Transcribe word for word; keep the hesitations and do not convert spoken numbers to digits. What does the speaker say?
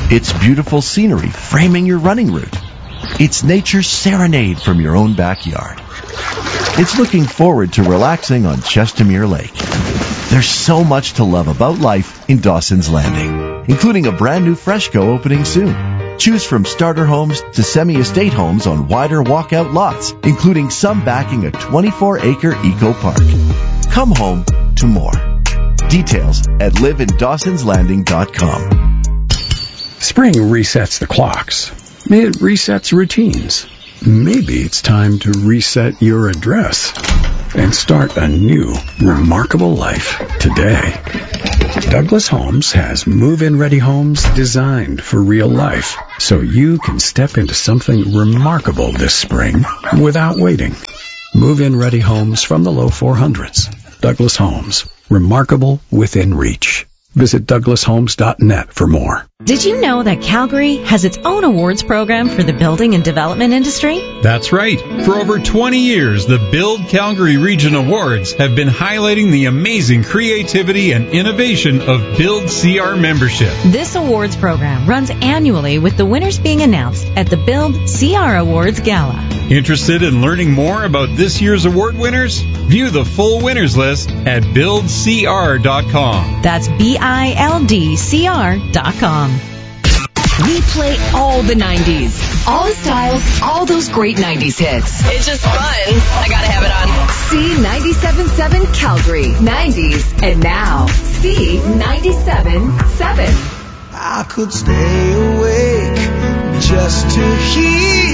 It's beautiful scenery framing your running route. It's nature's serenade from your own backyard. It's looking forward to relaxing on Chestermere Lake. There's so much to love about life in Dawson's Landing, including a brand new Fresco opening soon. Choose from starter homes to semi-estate homes on wider walkout lots, including some backing a twenty-four acre eco park. Come home to more. Details at live in dawsons landing dot com. Spring resets the clocks. It resets routines. Maybe it's time to reset your address and start a new, remarkable life today. Douglas Homes has move-in ready homes designed for real life, so you can step into something remarkable this spring without waiting. Move-in ready homes from the low four hundreds. Douglas Homes. Remarkable within reach. Visit douglas homes dot net for more. Did you know that Calgary has its own awards program for the building and development industry? That's right. For over twenty years, the Build Calgary Region Awards have been highlighting the amazing creativity and innovation of Build C R membership. This awards program runs annually with the winners being announced at the Build C R Awards Gala. Interested in learning more about this year's award winners? View the full winners list at build c r dot com. That's B I L D C R dot com. We play all the nineties, all the styles, all those great nineties hits. It's just fun. I gotta have it on. C ninety-seven point seven Calgary, nineties, and now C ninety-seven point seven. I could stay awake just to hear